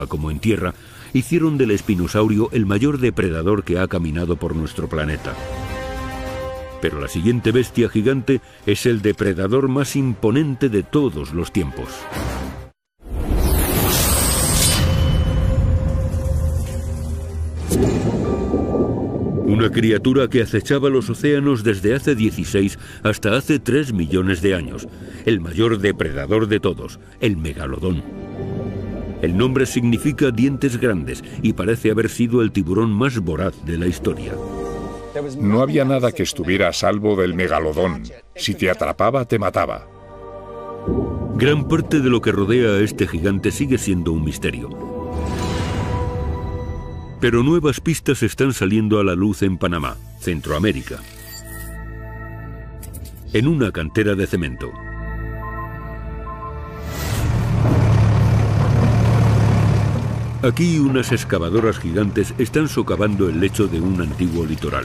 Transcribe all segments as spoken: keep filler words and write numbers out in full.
como en tierra, hicieron del espinosaurio el mayor depredador que ha caminado por nuestro planeta. Pero la siguiente bestia gigante es el depredador más imponente de todos los tiempos. Una criatura que acechaba los océanos desde hace dieciséis hasta hace tres millones de años. El mayor depredador de todos, el megalodón. El nombre significa dientes grandes y parece haber sido el tiburón más voraz de la historia. No había nada que estuviera a salvo del megalodón. Si te atrapaba, te mataba. Gran parte de lo que rodea a este gigante sigue siendo un misterio. Pero nuevas pistas están saliendo a la luz en Panamá, Centroamérica. En una cantera de cemento. Aquí unas excavadoras gigantes están socavando el lecho de un antiguo litoral.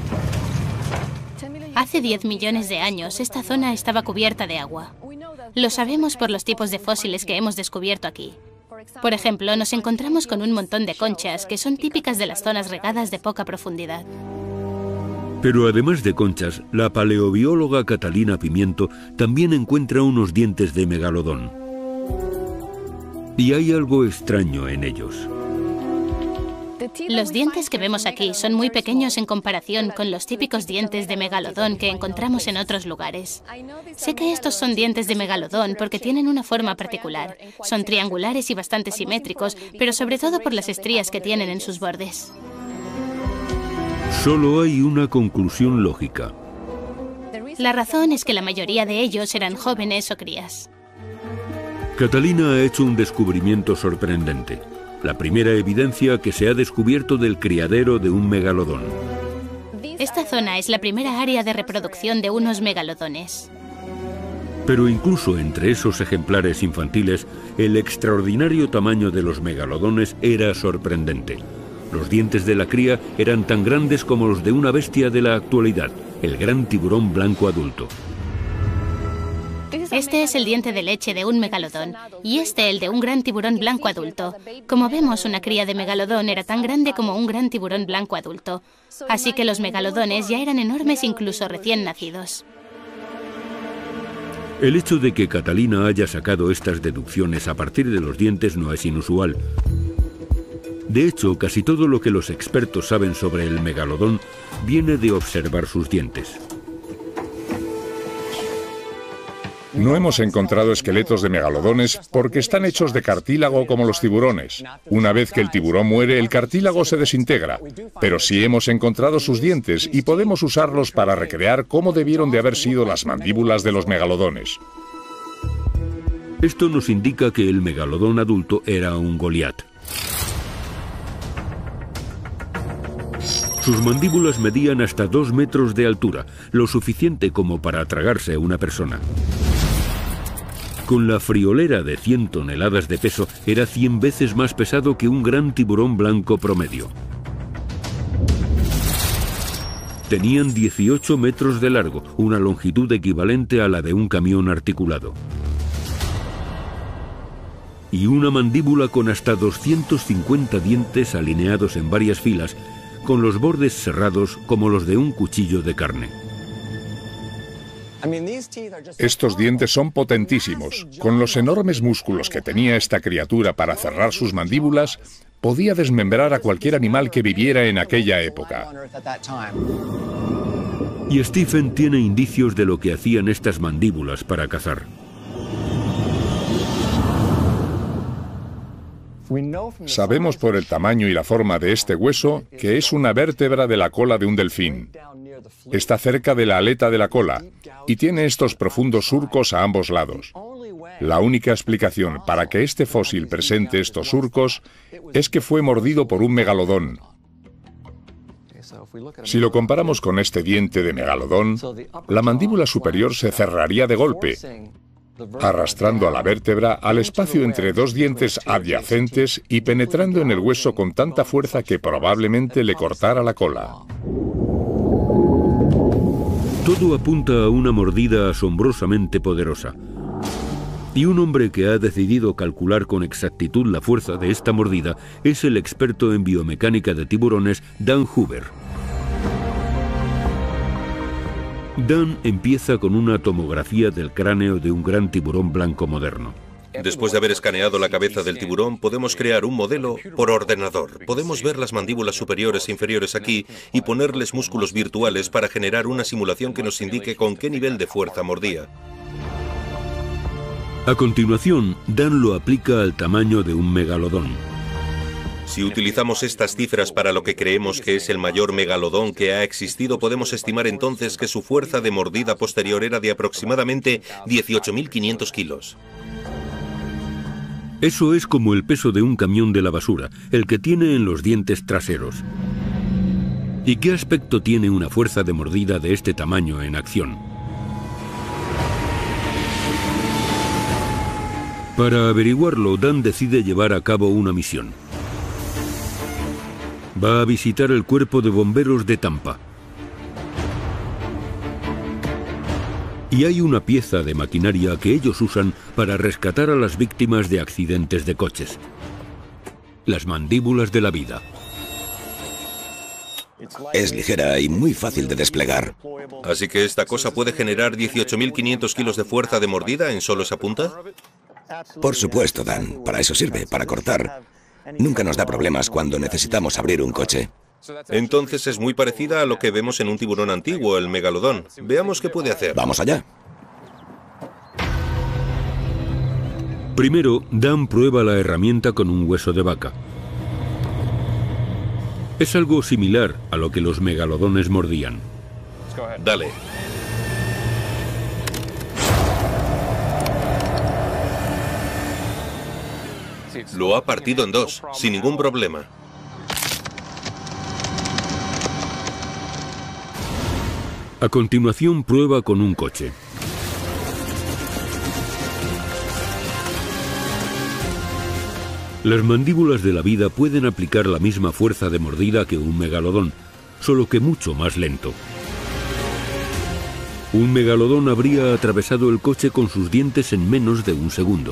Hace diez millones de años, esta zona estaba cubierta de agua. Lo sabemos por los tipos de fósiles que hemos descubierto aquí. Por ejemplo, nos encontramos con un montón de conchas que son típicas de las zonas regadas de poca profundidad. Pero además de conchas, la paleobióloga Catalina Pimiento también encuentra unos dientes de megalodón. Y hay algo extraño en ellos. Los dientes que vemos aquí son muy pequeños en comparación con los típicos dientes de megalodón que encontramos en otros lugares. Sé que estos son dientes de megalodón porque tienen una forma particular. Son triangulares y bastante simétricos, pero sobre todo por las estrías que tienen en sus bordes. Solo hay una conclusión lógica. La razón es que la mayoría de ellos eran jóvenes o crías. Catalina ha hecho un descubrimiento sorprendente. La primera evidencia que se ha descubierto del criadero de un megalodón. Esta zona es la primera área de reproducción de unos megalodones. Pero incluso entre esos ejemplares infantiles, el extraordinario tamaño de los megalodones era sorprendente. Los dientes de la cría eran tan grandes como los de una bestia de la actualidad, el gran tiburón blanco adulto. Este es el diente de leche de un megalodón y este el de un gran tiburón blanco adulto. Como vemos, una cría de megalodón era tan grande como un gran tiburón blanco adulto. Así que los megalodones ya eran enormes incluso recién nacidos. El hecho de que Catalina haya sacado estas deducciones a partir de los dientes no es inusual. De hecho, casi todo lo que los expertos saben sobre el megalodón viene de observar sus dientes. No hemos encontrado esqueletos de megalodones porque están hechos de cartílago como los tiburones. Una vez que el tiburón muere, el cartílago se desintegra. Pero sí hemos encontrado sus dientes y podemos usarlos para recrear cómo debieron de haber sido las mandíbulas de los megalodones. Esto nos indica que el megalodón adulto era un Goliat. Sus mandíbulas medían hasta dos metros de altura, lo suficiente como para tragarse a una persona. Con la friolera de cien toneladas de peso, era cien veces más pesado que un gran tiburón blanco promedio. Tenían dieciocho metros de largo, una longitud equivalente a la de un camión articulado. Y una mandíbula con hasta doscientos cincuenta dientes alineados en varias filas, con los bordes cerrados como los de un cuchillo de carne. Estos dientes son potentísimos. Con los enormes músculos que tenía esta criatura para cerrar sus mandíbulas, podía desmembrar a cualquier animal que viviera en aquella época. Y Stephen tiene indicios de lo que hacían estas mandíbulas para cazar. Sabemos por el tamaño y la forma de este hueso que es una vértebra de la cola de un delfín. Está cerca de la aleta de la cola y tiene estos profundos surcos a ambos lados. La única explicación para que este fósil presente estos surcos es que fue mordido por un megalodón. Si lo comparamos con este diente de megalodón, la mandíbula superior se cerraría de golpe, arrastrando a la vértebra al espacio entre dos dientes adyacentes y penetrando en el hueso con tanta fuerza que probablemente le cortara la cola. Todo apunta a una mordida asombrosamente poderosa. Y un hombre que ha decidido calcular con exactitud la fuerza de esta mordida es el experto en biomecánica de tiburones, Dan Hoover. Dan empieza con una tomografía del cráneo de un gran tiburón blanco moderno. Después de haber escaneado la cabeza del tiburón, podemos crear un modelo por ordenador. Podemos ver las mandíbulas superiores e inferiores aquí y ponerles músculos virtuales para generar una simulación que nos indique con qué nivel de fuerza mordía. A continuación, Dan lo aplica al tamaño de un megalodón. Si utilizamos estas cifras para lo que creemos que es el mayor megalodón que ha existido, podemos estimar entonces que su fuerza de mordida posterior era de aproximadamente dieciocho mil quinientos kilos. Eso es como el peso de un camión de la basura, el que tiene en los dientes traseros. ¿Y qué aspecto tiene una fuerza de mordida de este tamaño en acción? Para averiguarlo, Dan decide llevar a cabo una misión. Va a visitar el cuerpo de bomberos de Tampa. Y hay una pieza de maquinaria que ellos usan para rescatar a las víctimas de accidentes de coches. Las mandíbulas de la vida. Es ligera y muy fácil de desplegar. Así que esta cosa puede generar dieciocho mil quinientos kilos de fuerza de mordida en solo esa punta. Por supuesto, Dan. Para eso sirve, para cortar. Nunca nos da problemas cuando necesitamos abrir un coche. Entonces es muy parecida a lo que vemos en un tiburón antiguo, el megalodón. Veamos qué puede hacer. Vamos allá. Primero, Dan prueba la herramienta con un hueso de vaca. Es algo similar a lo que los megalodones mordían. Dale. Lo ha partido en dos, sin ningún problema. A continuación prueba con un coche. Las mandíbulas de la vida pueden aplicar la misma fuerza de mordida que un megalodón, solo que mucho más lento. Un megalodón habría atravesado el coche con sus dientes en menos de un segundo.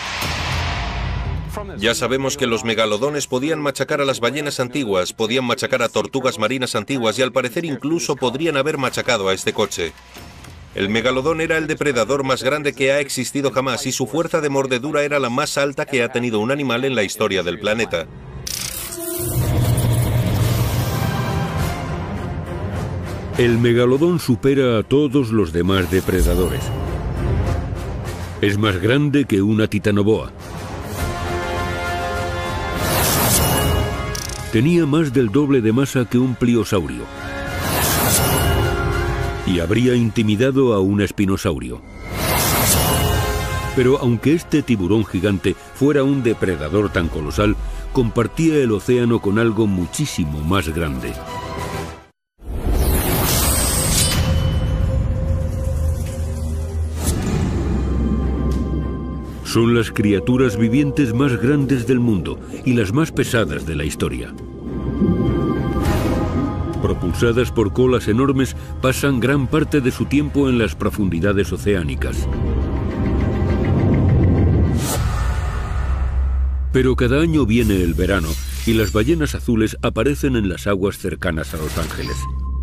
Ya sabemos que los megalodones podían machacar a las ballenas antiguas, podían machacar a tortugas marinas antiguas y al parecer incluso podrían haber machacado a este coche. El megalodón era el depredador más grande que ha existido jamás y su fuerza de mordedura era la más alta que ha tenido un animal en la historia del planeta. El megalodón supera a todos los demás depredadores. Es más grande que una titanoboa. Tenía más del doble de masa que un pliosaurio. Y habría intimidado a un espinosaurio. Pero aunque este tiburón gigante fuera un depredador tan colosal, compartía el océano con algo muchísimo más grande. Son las criaturas vivientes más grandes del mundo y las más pesadas de la historia. Propulsadas por colas enormes, pasan gran parte de su tiempo en las profundidades oceánicas. Pero cada año viene el verano y las ballenas azules aparecen en las aguas cercanas a Los Ángeles.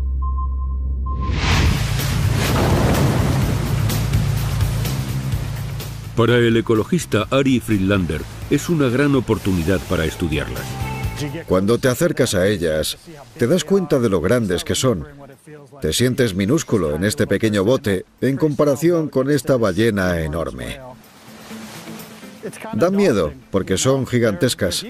Para el ecologista Ari Friedlander es una gran oportunidad para estudiarlas. Cuando te acercas a ellas, te das cuenta de lo grandes que son. Te sientes minúsculo en este pequeño bote en comparación con esta ballena enorme. Dan miedo porque son gigantescas.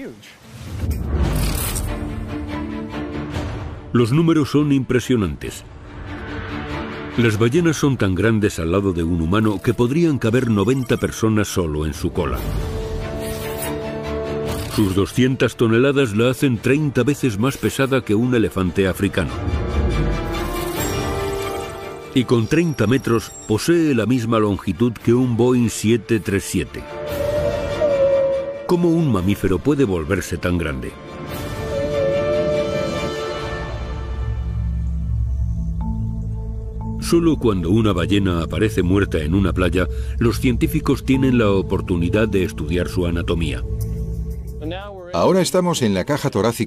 Los números son impresionantes. Las ballenas son tan grandes al lado de un humano que podrían caber noventa personas solo en su cola. Sus doscientas toneladas la hacen treinta veces más pesada que un elefante africano. Y con treinta metros posee la misma longitud que un Boeing siete treinta y siete. ¿Cómo un mamífero puede volverse tan grande? Solo cuando una ballena aparece muerta en una playa, los científicos tienen la oportunidad de estudiar su anatomía. Ahora estamos en la caja torácica